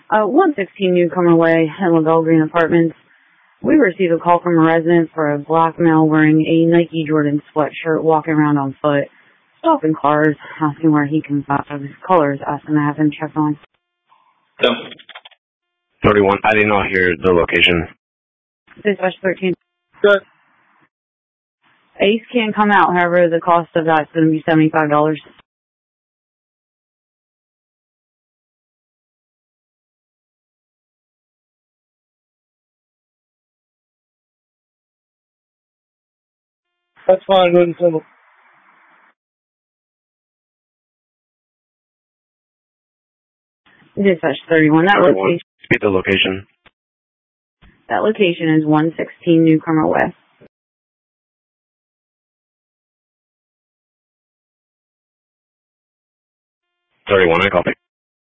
116 Newcomer Way in LaBelle Green Apartments. We received a call from a resident for a black male wearing a Nike Jordan sweatshirt walking around on foot, stopping cars, asking where he can find his colors, asking to have him checked on. Yep. 31. I did not hear the location. Dispatch 13. Good. Ace can come out, however, the cost of that's going to be $75. That's fine, good and simple. Dispatch 31. Speak the location. That location is 116 Newcomer West. 31, I copy.